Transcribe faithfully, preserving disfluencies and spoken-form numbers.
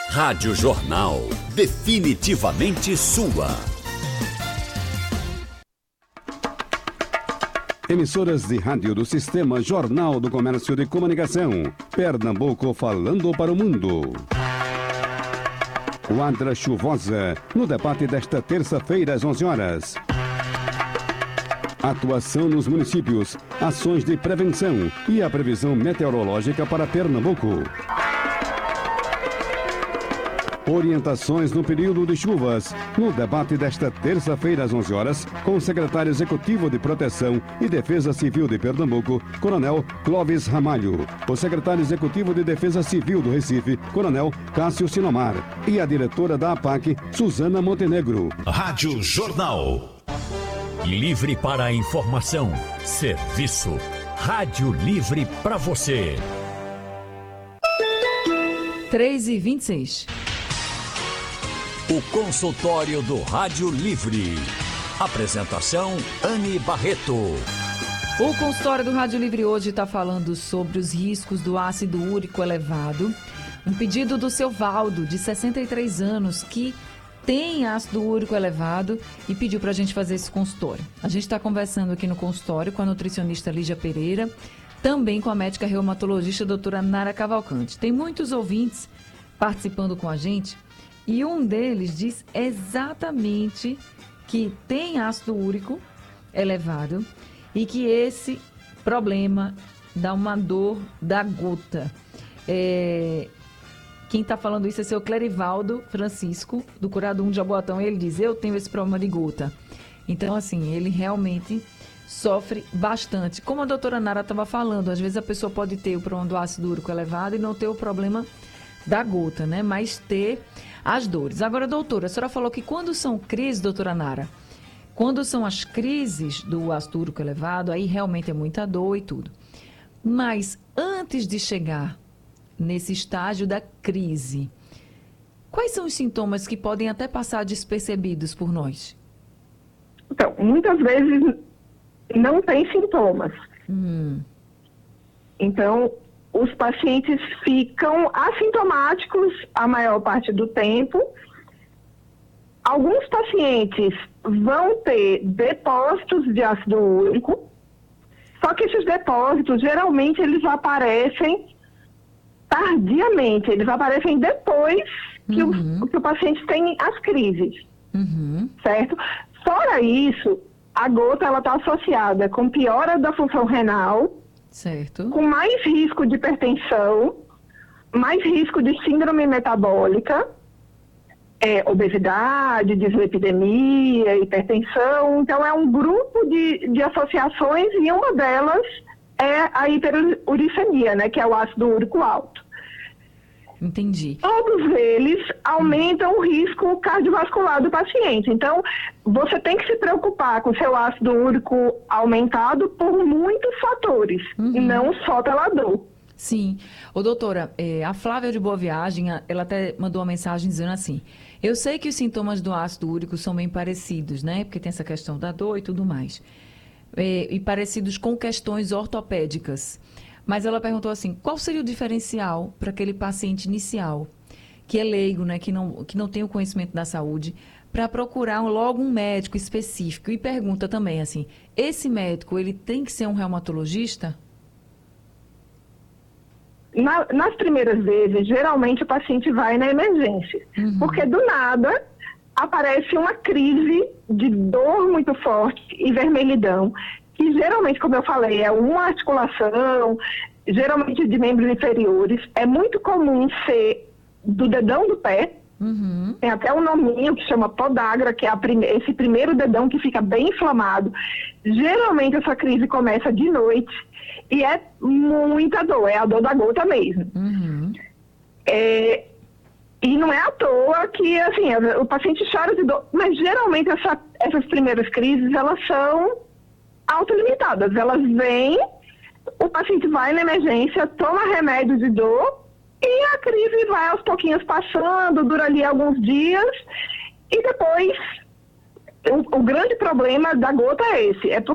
Rádio Jornal, definitivamente sua. Emissoras de rádio do Sistema Jornal do Comércio de Comunicação. Pernambuco falando para o mundo. Quadra chuvosa, no debate desta terça-feira às onze horas. Atuação nos municípios, ações de prevenção e a previsão meteorológica para Pernambuco. Orientações no período de chuvas, no debate desta terça-feira às onze horas, com o secretário executivo de Proteção e Defesa Civil de Pernambuco, Coronel Clóvis Ramalho, o secretário executivo de Defesa Civil do Recife, Coronel Cássio Sinomar, e a diretora da APAC, Suzana Montenegro. Rádio Jornal. Livre para a informação, serviço. Rádio livre para você. três e vinte e seis. O consultório do Rádio Livre. Apresentação Anne Barreto. O consultório do Rádio Livre hoje está falando sobre os riscos do ácido úrico elevado. Um pedido do seu Valdo, de sessenta e três anos, que tem ácido úrico elevado e pediu para a gente fazer esse consultório. A gente está conversando aqui no consultório com a nutricionista Lígia Pereira, também com a médica reumatologista doutora Nara Cavalcante. Tem muitos ouvintes participando com a gente. E um deles diz exatamente que tem ácido úrico elevado e que esse problema dá uma dor da gota. É... Quem está falando isso é seu Clerivaldo Francisco, do Curado um de Jaboatão. Ele diz, eu tenho esse problema de gota. Então, assim, ele realmente sofre bastante. Como a doutora Nara estava falando, às vezes a pessoa pode ter o problema do ácido úrico elevado e não ter o problema da gota, né? Mas ter as dores. Agora, doutora, a senhora falou que quando são crises, doutora Nara, quando são as crises do ácido úrico elevado, aí realmente é muita dor e tudo. Mas antes de chegar nesse estágio da crise, quais são os sintomas que podem até passar despercebidos por nós? Então, muitas vezes não tem sintomas. Hum. Então, os pacientes ficam assintomáticos a maior parte do tempo. Alguns pacientes vão ter depósitos de ácido úrico, só que esses depósitos, geralmente, eles aparecem tardiamente, eles aparecem depois que, uhum. o, que o paciente tem as crises, uhum. certo? Fora isso, a gota está associada com piora da função renal, certo. Com mais risco de hipertensão, mais risco de síndrome metabólica, é, obesidade, dislipidemia, hipertensão. Então, é um grupo de, de associações e uma delas é a hiperuricemia, né, que é o ácido úrico alto. Entendi. Todos eles aumentam o risco cardiovascular do paciente. Então, você tem que se preocupar com o seu ácido úrico aumentado por muitos fatores, uhum. e não só pela dor. Sim. Ô, doutora, é, a Flávia de Boa Viagem, ela até mandou uma mensagem dizendo assim, eu sei que os sintomas do ácido úrico são bem parecidos, né? Porque tem essa questão da dor e tudo mais. É, e parecidos com questões ortopédicas. Mas ela perguntou assim, qual seria o diferencial para aquele paciente inicial, que é leigo, né, que não, que não tem o conhecimento da saúde, para procurar logo um médico específico? E pergunta também assim, esse médico, ele tem que ser um reumatologista? Na, nas primeiras vezes, geralmente o paciente vai na emergência, uhum. porque do nada aparece uma crise de dor muito forte e vermelhidão, que geralmente, como eu falei, é uma articulação, geralmente de membros inferiores. É muito comum ser do dedão do pé, uhum. tem até um nominho que chama podagra, que é a prime- esse primeiro dedão que fica bem inflamado. Geralmente essa crise começa de noite e é muita dor, é a dor da gota mesmo. Uhum. É, e não é à toa que, assim, o paciente chora de dor, mas geralmente essa, essas primeiras crises, elas são autolimitadas. Elas vêm, o paciente vai na emergência, toma remédio de dor e a crise vai aos pouquinhos passando, dura ali alguns dias e depois o, o grande problema da gota é esse, é